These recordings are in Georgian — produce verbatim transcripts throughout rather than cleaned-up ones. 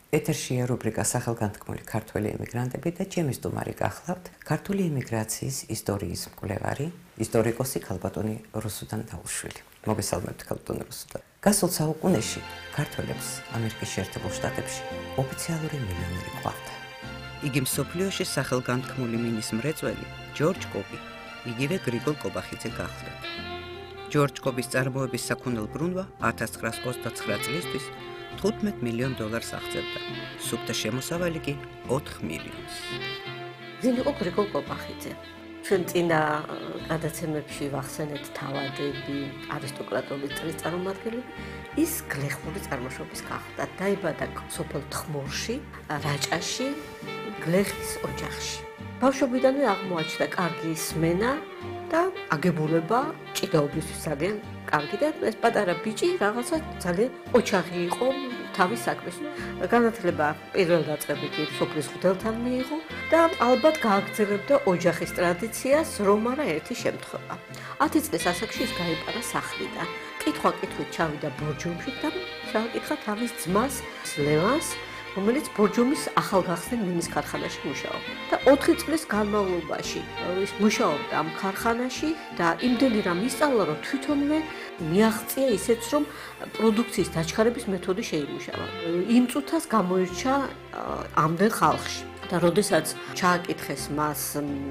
ეთერშია რუბრიკა სახელგანთქმული ქართველი ემიგრანტები და ჩემი სტუმარი გახლავთ ქართული ემიგრაციის ისტორიის მკვლევარი, ისტორიკოსი ქალბატონი რუსუდან დაუშვილი. მოგესალმებთ ქალბატონ რუსუდან. გასულ საუკუნეში ქართველებს ამერიკის შეერთებულ შტატებში ოფიციალური მილიონერი ჰყავდა. იგი მსოფლიოში სახელგანთქმული მინის მრეწველი ჯორჯ კობი, იგივე გრიგოლ კობახიძე გახლდათ. ჯორჯ კობის წარმოების საქონელ ბრუნვა ათას ცხრაას ოცდათცხრა წლისთვის თხუთმეტ მილიონ დოლარს აღწევდა. სუფთა შემოსავალი კი ოთხ მილიონს. ვინ იყო გრიგოლ კობახიძე? ჩვენ წინა გადაცემებში ვახსენეთ თავადები, არისტოკრატული წრის წარმომადგენლები, ის გლეხური წარმოშობის გახლდა. დაიბადა სოფელ თხმორში, რაჭაში, გლეხის ოჯახში. ბავშვობიდანვე აღმოაჩნდა კარგი სმენა და აგებულება ჭიდაობისთვის ძალიან კარგი და ეს პატარა ბიჭი რაღაცა ძალიან ოჩახი იყო თავის საქმეს. განათლება პირველ დაწყებითი სოფლის მღვდელთან მიიღო და ალბათ გააგრძელებდა ოჯახის ტრადიციას რომ არა ერთი შემთხვევა. ათი წლის ასაკში ის გაიპარა სახლიდან. კითხვა-კითხვით ჩავიდა ბორჯომში და ჩააკითხა თავის ძმას ლევანს, რომელიც ბორჯომის ახალგახსნილ მინის ქარხანაში მუშაობდა. და ოთხი წლის განმავლობაში ის მუშაობდა ამ ქარხანაში და იმდენი რამ ისწავლა, რომ თვითონვე მიაღწია ისეც, რომ პროდუქციის დაჩქარების მეთოდი შეიმუშავა. იმ წუთას გამოირჩა ამდენ ხალხში. და როდესაც ჩააკითხეს მას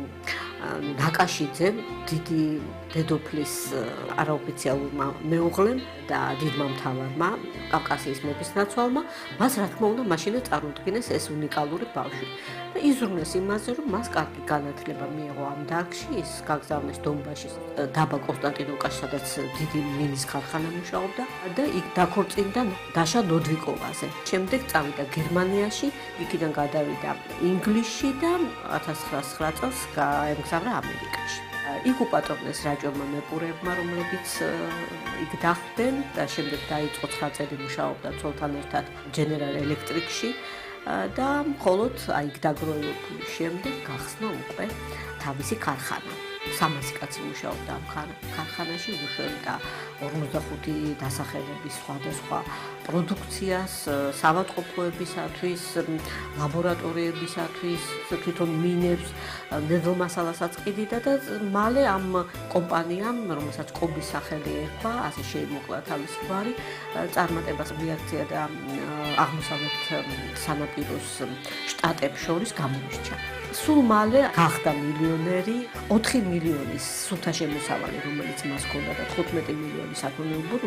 ნაკაშიძემ, დიდი დედოფლის არაოფიციალურმა მეუღლემ და დიდმა მთავარმა, კავკასიის მეფის ნაცვალმა, მას რა თქმა უნდა მაშინაც წარმოუდგინეს ეს უნიკალური ბავშვი. და იზრუნეს იმაზე, რომ მას კარგი განათლება მიიღო ამ დარგში, ის გაგზავნეს დონბაშის დაბა კონსტანტინოვკაში, სადაც დიდი მინის ქარხანა მუშაობდა და იქ დაქორწინდა დაშა ნოდვიკოვაზე. შემდეგ წავიდა გერმანიაში, იქიდან გადავიდა ინგლისში და ათას ცხრაას ცხრა წელს გაემგზავრა ამერიკაში. იქ უპატრონეს რაჭვებმა მეპურეებმა, რომლებიც იქ დახვდნენ და შემდეგ დაიწყო ცხრა წელი მუშაობდა ცოლთან ერთად ჯენერალ ელექტრიკში და მხოლოდ აი იქ დაგროვებული შემდეგ გახსნა უკვე თავისი ქარხანა. სამასი კაცი მუშაობდა ამ ქარხანაში, უშვებდა ორმოცდახუთი დასახელების სხვადასხვა პროდუქციას, საავადმყოფოებისათვის, ლაბორატორიებისათვის, თვითონ მინებს, ნედლმასალასაც ყიდიდა და მალე ამ კომპანიამ, რომელსაც კობის სახელი ერქვა, ასე შეიმოკლა თავის გვარი, წარმატებას მიაღწია და აღმოსავლეთ სანაპიროს შტატებს შორის გამოირჩა. სულ მალე გახდა მილიონერი, ოთხი მილიონის სუფთა შემოსავალი, რომელიც მას ჰქონდა და თხუთმეტი მილიონი საქონელბურული,